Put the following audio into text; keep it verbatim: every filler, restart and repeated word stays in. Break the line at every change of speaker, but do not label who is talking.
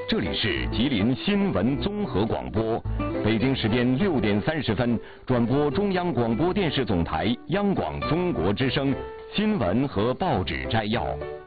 这里是吉林新闻综合广播，北京时间六点三十分转播中央广播电视总台央广中国之声新闻和报纸摘要。